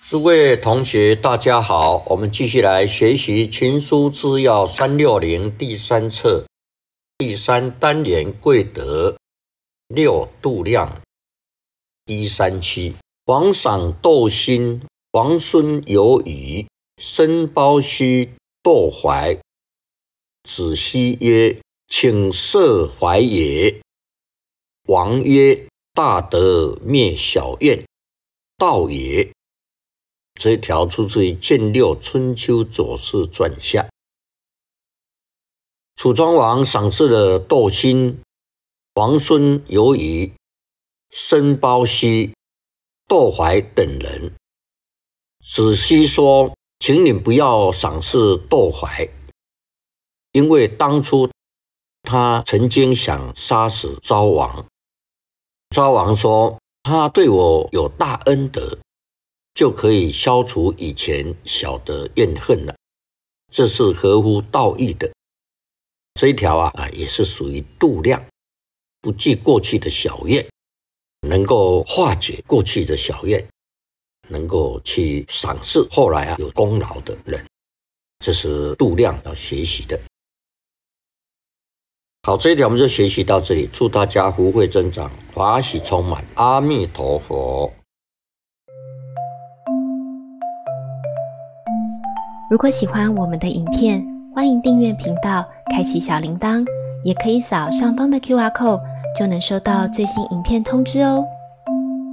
诸位同学，大家好，我们继续来学习《群书治要360》第3册第3单元贵德6度量137。王赏窦辛，王孙有语，申包胥，窦怀。子奚曰：请赦怀也。王曰：大德灭小怨，道也。这一条出自于建六春秋左氏传下。楚庄王赏赐了窦辛、王孙有语、申包胥、窦怀等人。子奚说：请你不要赏赐窦怀，因为当初他曾经想杀死昭王。昭王说他对我有大恩德，就可以消除以前小的怨恨了，这是合乎道义的。这一条也是属于度量，不计过去的小怨，能够化解过去的小怨，能够去赏识后来有功劳的人，这是度量要学习的。好，这一条我们就学习到这里，祝大家福慧增长，法喜充满，阿弥陀佛。 如果喜欢我们的影片，欢迎订阅频道，开启小铃铛，也可以扫上方的 QR code，就能收到最新影片通知哦。